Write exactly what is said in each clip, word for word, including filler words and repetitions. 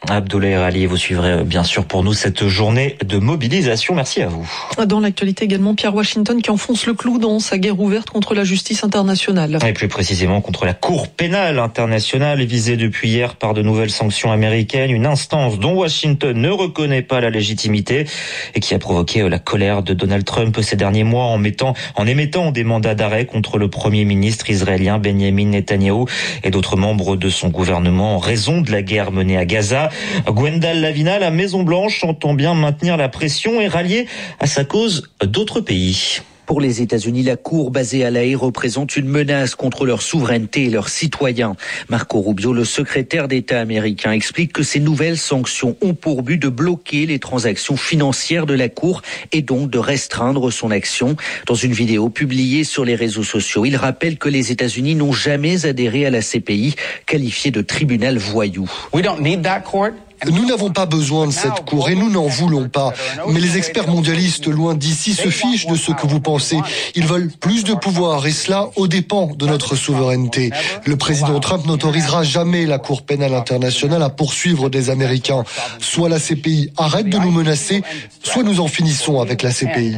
Abdoulaye Rali, vous suivrez bien sûr pour nous cette journée de mobilisation. Merci à vous. Dans l'actualité également, Pierre Washington qui enfonce le clou dans sa guerre ouverte contre la justice internationale. Et plus précisément contre la Cour pénale internationale, visée depuis hier par de nouvelles sanctions américaines, une instance dont Washington ne reconnaît pas la légitimité et qui a provoqué la colère de Donald Trump ces derniers mois en mettant, en émettant des mandats d'arrêt contre le premier ministre israélien Benjamin Netanyahou et d'autres membres de son gouvernement en raison de la guerre menée à Gaza. Gwendal Lavina, la Maison-Blanche, entend bien maintenir la pression et rallier à sa cause d'autres pays. Pour les États-Unis, la Cour basée à La Haye représente une menace contre leur souveraineté et leurs citoyens. Marco Rubio, le secrétaire d'État américain, explique que ces nouvelles sanctions ont pour but de bloquer les transactions financières de la Cour et donc de restreindre son action. Dans une vidéo publiée sur les réseaux sociaux, il rappelle que les États-Unis n'ont jamais adhéré à la C P I, qualifiée de tribunal voyou. We don't need that court. Nous n'avons pas besoin de cette cour et nous n'en voulons pas. Mais les experts mondialistes loin d'ici se fichent de ce que vous pensez. Ils veulent plus de pouvoir et cela aux dépens de notre souveraineté. Le président Trump n'autorisera jamais la Cour pénale internationale à poursuivre des Américains. Soit la C P I arrête de nous menacer, soit nous en finissons avec la C P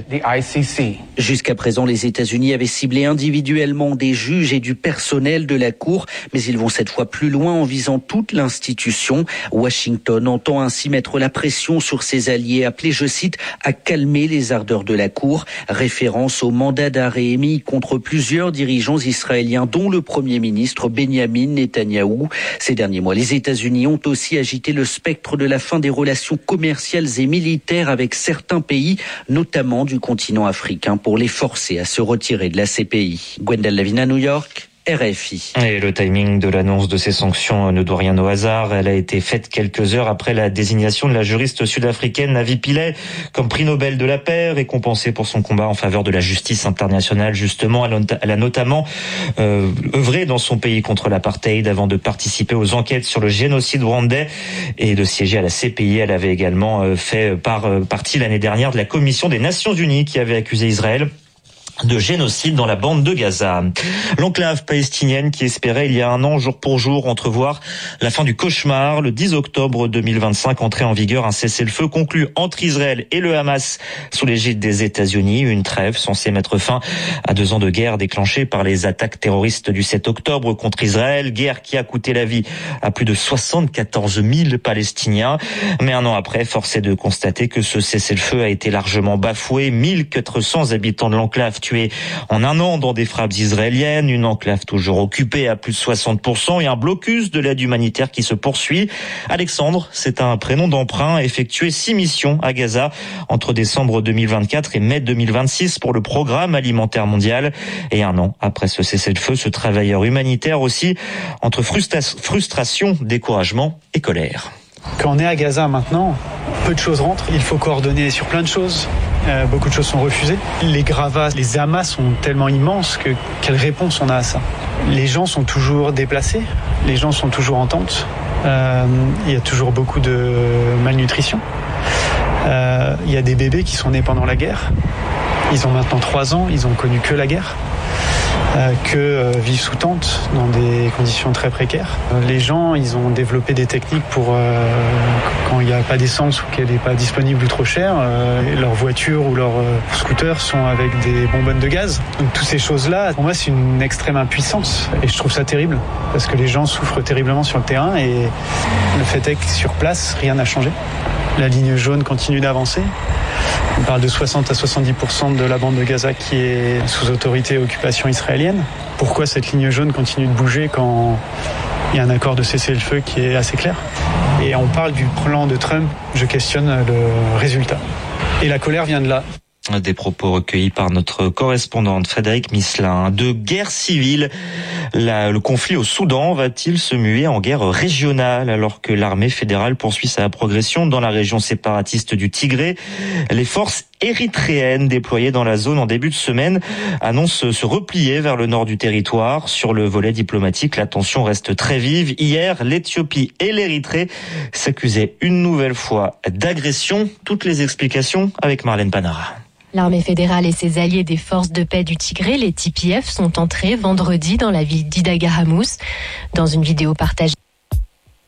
I. Jusqu'à présent, les États-Unis avaient ciblé individuellement des juges et du personnel de la Cour, mais ils vont cette fois plus loin en visant toute l'institution. Washington entend ainsi mettre la pression sur ses alliés, appelés, je cite, à calmer les ardeurs de la Cour. Référence au mandat d'arrêt émis contre plusieurs dirigeants israéliens, dont le Premier ministre Benjamin Netanyahou. Ces derniers mois, les États-Unis ont aussi agité le spectre de la fin des relations commerciales et militaires avec certains pays, notamment du continent africain, pour les forcer à se retirer de la C P I. Gwendal Lavina, New York. R F I. Et le timing de l'annonce de ces sanctions ne doit rien au hasard. Elle a été faite quelques heures après la désignation de la juriste sud-africaine Navi Pillay comme prix Nobel de la paix, récompensée pour son combat en faveur de la justice internationale. Justement, elle a notamment euh, œuvré dans son pays contre l'apartheid avant de participer aux enquêtes sur le génocide rwandais et de siéger à la C P I. Elle avait également fait par, partie l'année dernière de la commission des Nations Unies qui avait accusé Israël de génocide dans la bande de Gaza. L'enclave palestinienne qui espérait il y a un an, jour pour jour, entrevoir la fin du cauchemar. Le dix octobre deux mille vingt-cinq, entrait en vigueur un cessez-le-feu conclu entre Israël et le Hamas sous l'égide des États-Unis. Une trêve censée mettre fin à deux ans de guerre déclenchée par les attaques terroristes du sept octobre contre Israël. Guerre qui a coûté la vie à plus de soixante-quatorze mille Palestiniens. Mais un an après, force est de constater que ce cessez-le-feu a été largement bafoué. mille quatre cents habitants de l'enclave tués en un an dans des frappes israéliennes, une enclave toujours occupée à plus de soixante pour cent et un blocus de l'aide humanitaire qui se poursuit. Alexandre, c'est un prénom d'emprunt, a effectué six missions à Gaza entre décembre deux mille vingt-quatre et mai deux mille vingt-six pour le Programme alimentaire mondial. Et un an après ce cessez-le-feu, ce travailleur humanitaire aussi entre frustra- frustration, découragement et colère. Quand on est à Gaza maintenant, peu de choses rentrent. Il faut coordonner sur plein de choses. Euh, beaucoup de choses sont refusées. Les gravats, les amas sont tellement immenses que quelle réponse on a à ça? Les gens sont toujours déplacés, les gens sont toujours en tente. Euh, il y a toujours beaucoup de malnutrition. Euh, il y a des bébés qui sont nés pendant la guerre. Ils ont maintenant trois ans, ils ont connu que la guerre. Euh, que euh, vivent sous tente dans des conditions très précaires. Euh, les gens, ils ont développé des techniques pour, euh, quand il n'y a pas d'essence ou qu'elle n'est pas disponible ou trop chère, euh, leurs voitures ou leurs euh, scooters sont avec des bonbonnes de gaz. Donc toutes ces choses-là, pour moi, c'est une extrême impuissance et je trouve ça terrible parce que les gens souffrent terriblement sur le terrain et le fait est que sur place, rien n'a changé. La ligne jaune continue d'avancer. On parle de soixante à soixante-dix pour cent de la bande de Gaza qui est sous autorité et occupation israélienne. Pourquoi cette ligne jaune continue de bouger quand il y a un accord de cessez-le-feu qui est assez clair? Et on parle du plan de Trump, je questionne le résultat. Et la colère vient de là. Des propos recueillis par notre correspondante Frédéric Misselin. De guerre civile, la, le conflit au Soudan va-t-il se muer en guerre régionale alors que l'armée fédérale poursuit sa progression dans la région séparatiste du Tigré? Les forces érythréennes déployées dans la zone en début de semaine annoncent se replier vers le nord du territoire. Sur le volet diplomatique, la tension reste très vive. Hier, l'Éthiopie et l'Érythrée s'accusaient une nouvelle fois d'agression. Toutes les explications avec Marlène Panara. L'armée fédérale et ses alliés des forces de paix du Tigré, les T P F, sont entrés vendredi dans la ville d'Idagahamous. Dans une vidéo partagée